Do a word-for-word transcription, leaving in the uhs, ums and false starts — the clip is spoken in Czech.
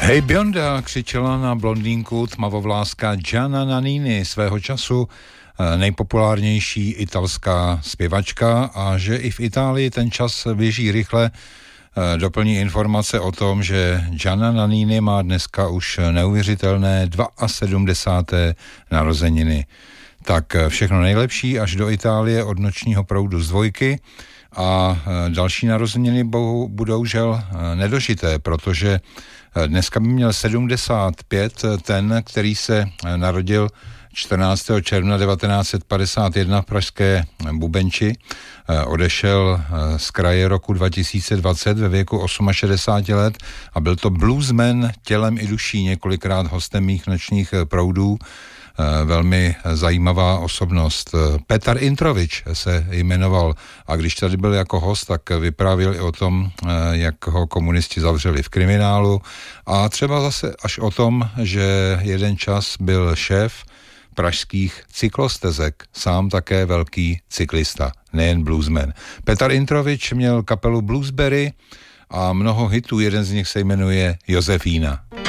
Hej Bionda, křičela na blondýnku tmavovláská Gianna Nannini, svého času nejpopulárnější italská zpěvačka, a že i v Itálii ten čas běží rychle, doplní informace o tom, že Gianna Nannini má dneska už neuvěřitelné sedmdesáté dva narozeniny. Tak všechno nejlepší až do Itálie od nočního proudu z dvojky, a další narozeniny budou žel nedožité, protože dneska by měl sedmdesát pět ten, který se narodil čtrnáctého června devatenáct set padesát jedna v pražské Bubenči. Odešel z kraje roku dva tisíce dvacet ve věku šedesáti osmi let a byl to bluesman tělem i duší, několikrát hostem mých nočních proudů. Velmi zajímavá osobnost. Petar Introvič se jmenoval, a když tady byl jako host, tak vyprávěl i o tom, jak ho komunisti zavřeli v kriminálu, a třeba zase až o tom, že jeden čas byl šéf pražských cyklostezek, sám také velký cyklista, nejen bluesman. Petar Introvič měl kapelu Bluesberry a mnoho hitů, jeden z nich se jmenuje Josefína.